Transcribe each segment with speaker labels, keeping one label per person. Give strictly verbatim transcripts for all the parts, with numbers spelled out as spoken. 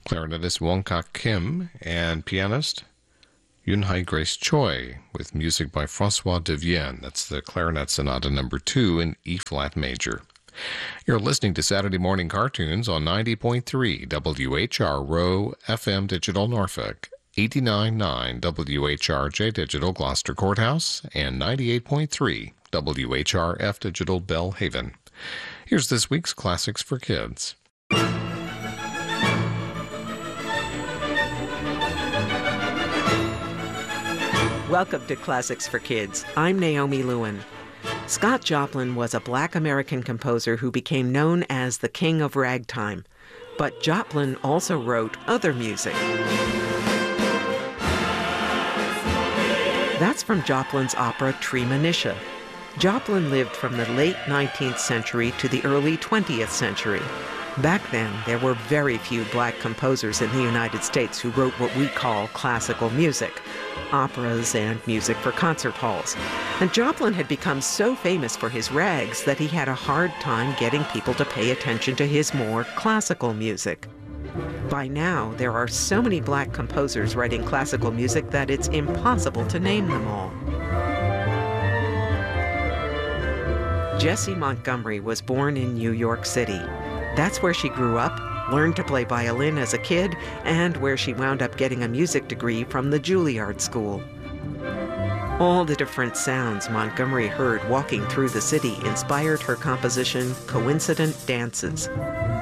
Speaker 1: clarinetist Wong Kak Kim, and pianist Yunhai Grace Choi, with music by Francois de Vienne. That's the Clarinet Sonata number two in E-flat major. You're listening to Saturday Morning Cartoons on ninety point three W H R Row F M Digital Norfolk, eighty-nine point nine W H R J Digital Gloucester Courthouse, and ninety-eight point three W H R F Digital Bellhaven. Here's this week's Classics for Kids.
Speaker 2: Welcome to Classics for Kids. I'm Naomi Lewin. Scott Joplin was a black American composer who became known as the King of Ragtime. But Joplin also wrote other music. That's from Joplin's opera Treemonisha. Joplin lived from the late nineteenth century to the early twentieth century. Back then, there were very few black composers in the United States who wrote what we call classical music, operas and music for concert halls. And Joplin had become so famous for his rags that he had a hard time getting people to pay attention to his more classical music. By now, there are so many black composers writing classical music that it's impossible to name them all. Jessie Montgomery was born in New York City. That's where she grew up, learned to play violin as a kid, and where she wound up getting a music degree from the Juilliard School. All the different sounds Montgomery heard walking through the city inspired her composition, Coincident Dances.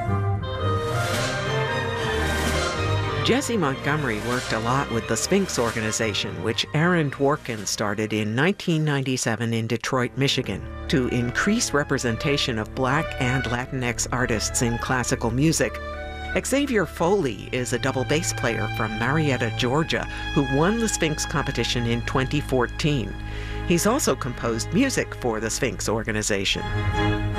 Speaker 2: Jessie Montgomery worked a lot with the Sphinx organization, which Aaron Dworkin started in nineteen ninety-seven in Detroit, Michigan, to increase representation of Black and Latinx artists in classical music. Xavier Foley is a double bass player from Marietta, Georgia, who won the Sphinx competition in twenty fourteen. He's also composed music for the Sphinx organization.